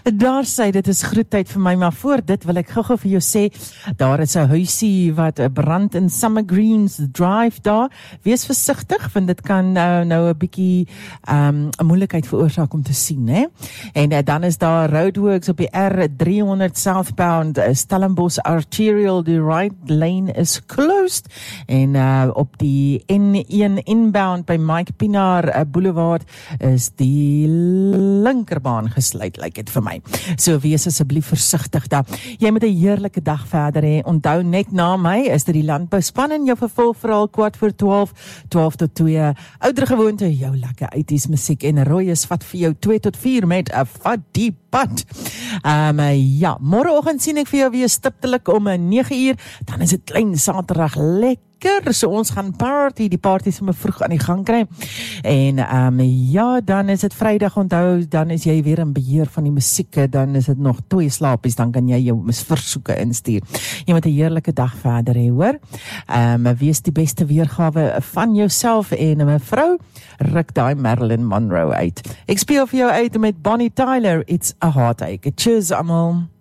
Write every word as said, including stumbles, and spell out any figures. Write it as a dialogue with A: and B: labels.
A: Daar sê, dit is groettyd vir my, maar voor dit wil ek gou-gou vir jou sê, daar is 'n huisie wat brand in Summer Greens Drive daar. Wees versigtig, want dit kan nou nou 'n bietjie um, 'n moeilikheid veroorsaak om te sien, hè. En uh, dan is daar roadworks op die R three hundred southbound uh, Stellenbosch Arterial, die right lane is closed. En uh, op die N one inbound by Mike Pinaar uh, Boulevard is die linkerbaan gesluit, lyk like dit vir my. So wees asseblief versigtig daar. Jy moet 'n heerlike dag verder hê. Onthou, net na my is dit die landbouspan en jou vervolgverhaal kwart voor twaalf, twaalf tot twee. Ouder gewoonte, jou lekker eighties musiek en rooi is vat vir jou twee tot vier met 'n vat die pad. Um, ja, môreoggend sien ek vir jou weer stiptelik om nege uur, dan is dit klein Saterdag lekker. So ons gaan party, die party sommer vroeg aan die gang kry. En um, ja, dan is dit Vrydag, onthou, dan is jy weer in beheer van die musieke, dan is dit nog twee slaapies, dan kan jy jou versoeke instuur. Jy moet 'n heerlike dag verder hê, hoor. Um, wees die beste weergawe van jouself en 'n vrou, ruk daai Marilyn Monroe uit. Ek speel vir jou uit met Bonnie Tyler, It's a Heartache. Cheers, almal.